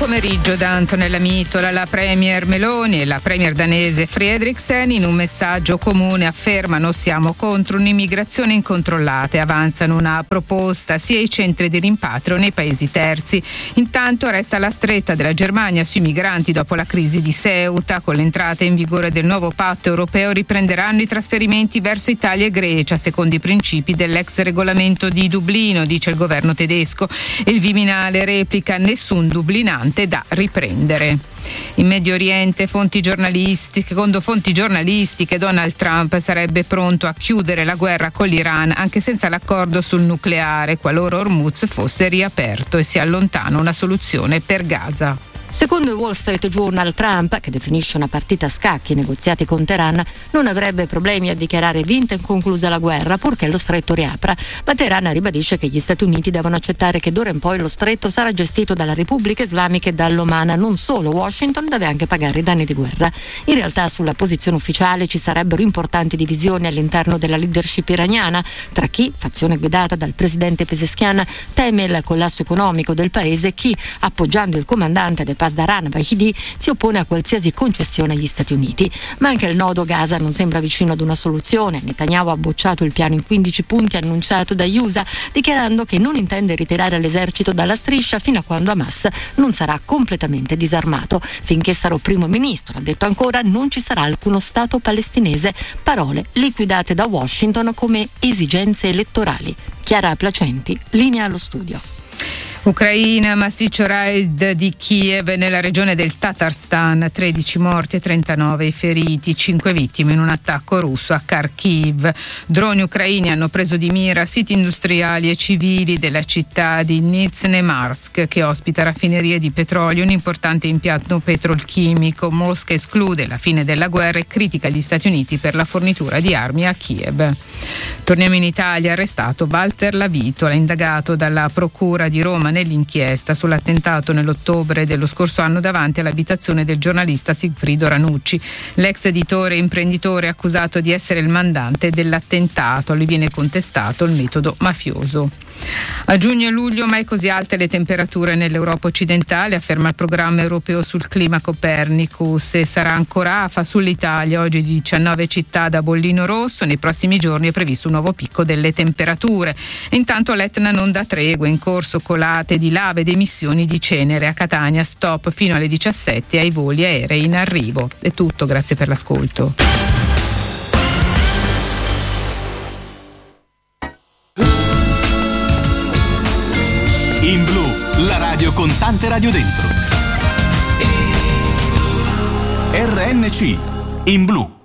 pomeriggio da Antonella Mittola. La premier Meloni e la premier danese Frederiksen in un messaggio comune affermano: siamo contro un'immigrazione incontrollata e avanzano una proposta sia ai centri di rimpatrio nei paesi terzi. Intanto resta la stretta della Germania sui migranti dopo la crisi di Ceuta. Con l'entrata in vigore del nuovo patto europeo riprenderanno i trasferimenti verso Italia e Grecia secondo i principi dell'ex regolamento di Dublino, dice il governo tedesco. Il Viminale replica: nessun dublinante da riprendere. In Medio Oriente, secondo fonti giornalistiche, Donald Trump sarebbe pronto a chiudere la guerra con l'Iran anche senza l'accordo sul nucleare, qualora Hormuz fosse riaperto e si allontana una soluzione per Gaza. Secondo il Wall Street Journal, Trump, che definisce una partita a scacchi i negoziati con Teheran, non avrebbe problemi a dichiarare vinta e conclusa la guerra purché lo stretto riapra, ma Teheran ribadisce che gli Stati Uniti devono accettare che d'ora in poi lo stretto sarà gestito dalla Repubblica Islamica e dall'Oman. Non solo, Washington deve anche pagare i danni di guerra. In realtà sulla posizione ufficiale ci sarebbero importanti divisioni all'interno della leadership iraniana, tra chi, fazione guidata dal presidente Pezeshkian, teme il collasso economico del paese e chi, appoggiando il comandante del Pasdaran Vahidi, si oppone a qualsiasi concessione agli Stati Uniti. Ma anche il nodo Gaza non sembra vicino ad una soluzione. Netanyahu ha bocciato il piano in 15 punti annunciato dagli USA, dichiarando che non intende ritirare l'esercito dalla striscia fino a quando Hamas non sarà completamente disarmato. Finché sarò primo ministro, ha detto ancora, non ci sarà alcuno Stato palestinese, parole liquidate da Washington come esigenze elettorali. Chiara Placenti, linea allo studio. Ucraina, massiccio raid di Kiev nella regione del Tatarstan, 13 morti e 39 feriti, 5 vittime in un attacco russo a Kharkiv. Droni ucraini hanno preso di mira siti industriali e civili della città di Nizhnemarsk, che ospita raffinerie di petrolio, un importante impianto petrolchimico. Mosca esclude la fine della guerra e critica gli Stati Uniti per la fornitura di armi a Kiev. Torniamo in Italia, arrestato Walter Lavitola, indagato dalla Procura di Roma nell'inchiesta sull'attentato nell'ottobre dello scorso anno davanti all'abitazione del giornalista Sigfrido Ranucci. L'ex editore e imprenditore è accusato di essere il mandante dell'attentato. A lui viene contestato il metodo mafioso. A giugno e luglio mai così alte le temperature nell'Europa occidentale, afferma il programma europeo sul clima Copernicus, e sarà ancora afa sull'Italia. Oggi 19 città da bollino rosso, nei prossimi giorni è previsto un nuovo picco delle temperature. Intanto l'Etna non dà tregua, in corso colate di lava ed emissioni di cenere. A Catania stop fino alle 17 ai voli aerei in arrivo. È tutto, grazie per l'ascolto. In Blu, la radio con tante radio dentro. RNC, in Blu.